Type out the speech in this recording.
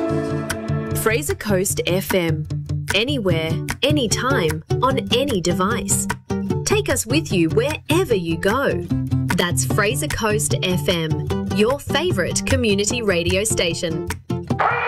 Fraser Coast FM. Anywhere, anytime, on any device. Take us with you wherever you go. That's Fraser Coast FM, your favourite community radio station.